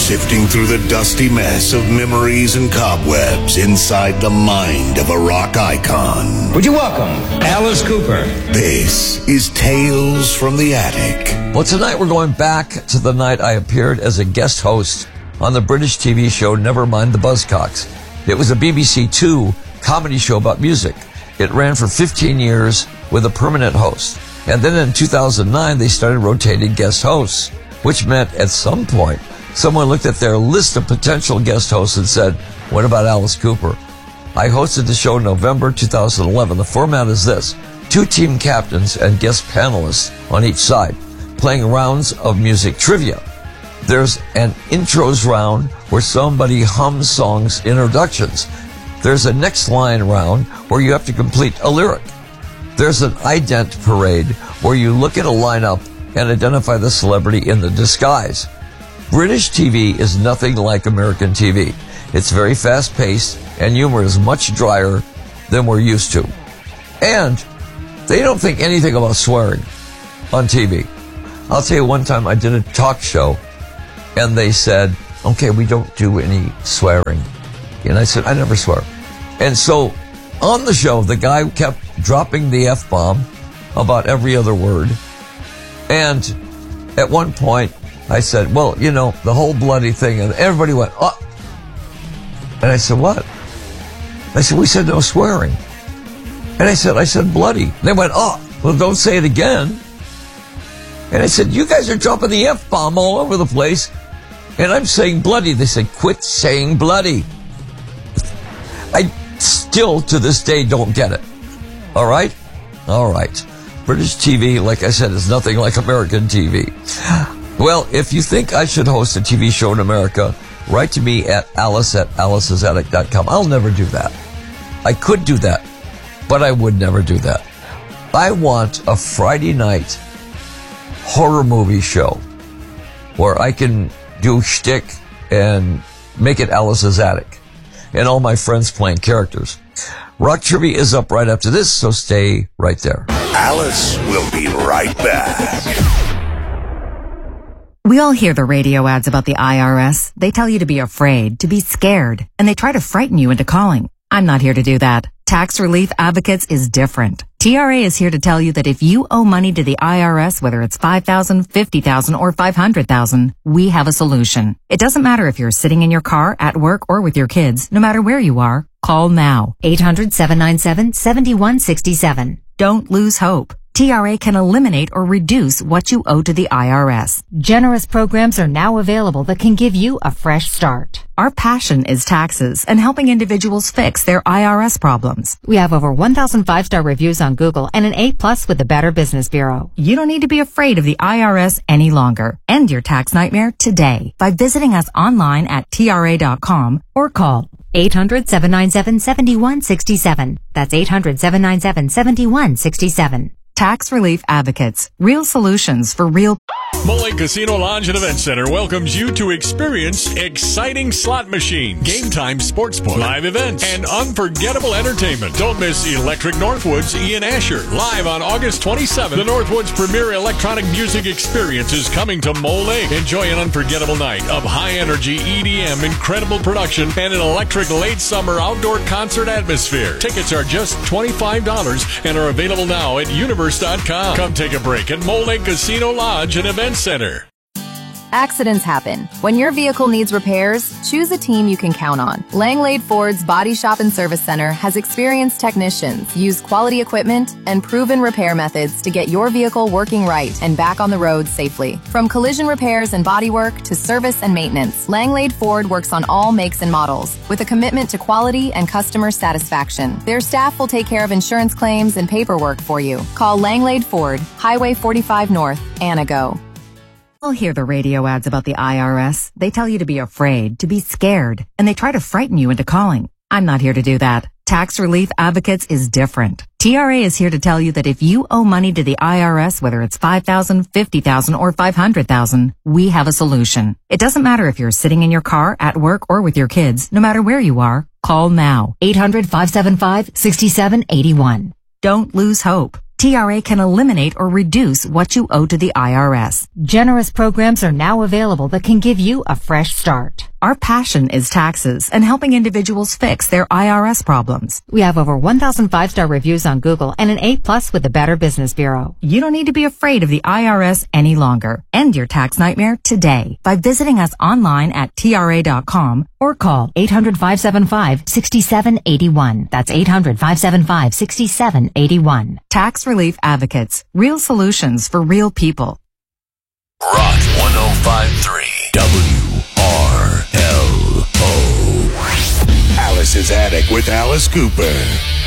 Sifting through the dusty mess of memories and cobwebs inside the mind of a rock icon. Would you welcome Alice Cooper? This is Tales from the Attic. Well, tonight we're going back to the night I appeared as a guest host on the British TV show Nevermind the Buzzcocks. It was a BBC Two comedy show about music. It ran for 15 years with a permanent host. And then in 2009, they started rotating guest hosts, which meant at some point, someone looked at their list of potential guest hosts and said, what about Alice Cooper? I hosted the show in November 2011. The format is this: 2 team captains and guest panelists on each side, playing rounds of music trivia. There's an intros round where somebody hums songs introductions. There's a next line round where you have to complete a lyric. There's an ident parade where you look at a lineup and identify the celebrity in the disguise. British TV is nothing like American TV. It's very fast-paced, and humor is much drier than we're used to. And they don't think anything about swearing on TV. I'll tell you, one time I did a talk show, and they said, okay, we don't do any swearing. And I said, I never swear. And so on the show, the guy kept dropping the F-bomb about every other word. And at one point, I said, well, you know, the whole bloody thing. And everybody went, oh. And I said, what? I said, we said no swearing. And I said bloody. And they went, oh, well, don't say it again. And I said, you guys are dropping the F-bomb all over the place. And I'm saying bloody. They said, quit saying bloody. I still, to this day, don't get it. All right? All right. British TV, like I said, is nothing like American TV. Well, if you think I should host a TV show in America, write to me at alice@alicesattic.com. I'll never do that. I could do that, but I would never do that. I want a Friday night horror movie show where I can do shtick and make it Alice's Attic and all my friends playing characters. Rock Trivia is up right after this, so stay right there. Alice will be right back. We all hear the radio ads about the IRS. They tell you to be afraid, to be scared, and they try to frighten you into calling. I'm not here to do that. Tax Relief Advocates is different. TRA is here to tell you that if you owe money to the IRS, whether it's $5,000, $50,000, or $500,000, we have a solution. It doesn't matter if you're sitting in your car, at work, or with your kids. No matter where you are, call now. 800-797-7167. Don't lose hope. TRA can eliminate or reduce what you owe to the IRS. Generous programs are now available that can give you a fresh start. Our passion is taxes and helping individuals fix their IRS problems. We have over 1,000 5-star reviews on Google and an A+ with the Better Business Bureau. You don't need to be afraid of the IRS any longer. End your tax nightmare today by visiting us online at TRA.com or call 800-797-7167. That's 800-797-7167. Tax Relief Advocates. Real solutions for real. Mole Lake Casino Lodge and Event Center welcomes you to experience exciting slot machines, game time sportsbook, live events, and unforgettable entertainment. Don't miss Electric Northwoods Ian Asher live on August 27th. The Northwoods premier electronic music experience is coming to Mole Lake. Enjoy an unforgettable night of high-energy EDM, incredible production, and an electric late summer outdoor concert atmosphere. Tickets are just $25 and are available now at Universe.com. Come take a break at Mole Lake Casino Lodge and Event Center. Accidents happen. When your vehicle needs repairs, choose a team you can count on. Langlade Ford's Body Shop and Service Center has experienced technicians, use quality equipment, and proven repair methods to get your vehicle working right and back on the road safely. From collision repairs and bodywork to service and maintenance, Langlade Ford works on all makes and models with a commitment to quality and customer satisfaction. Their staff will take care of insurance claims and paperwork for you. Call Langlade Ford, Highway 45 North, Anago. You'll hear the radio ads about the IRS. They tell you to be afraid, to be scared, and they try to frighten you into calling. I'm not here to do that. Tax Relief Advocates is different. TRA is here to tell you that if you owe money to the IRS, whether it's $5,000, $50,000, or $500,000, we have a solution. It doesn't matter if you're sitting in your car, at work, or with your kids. No matter where you are, call now. 800-575-6781. Don't lose hope. TRA can eliminate or reduce what you owe to the IRS. Generous programs are now available that can give you a fresh start. Our passion is taxes and helping individuals fix their IRS problems. We have over 1,000 5-star reviews on Google and an A+ with the Better Business Bureau. You don't need to be afraid of the IRS any longer. End your tax nightmare today by visiting us online at TRA.com or call 800-575-6781. That's 800-575-6781. Tax Relief Advocates. Real solutions for real people. Rock 105.3 WRLO. Alice's Attic with Alice Cooper.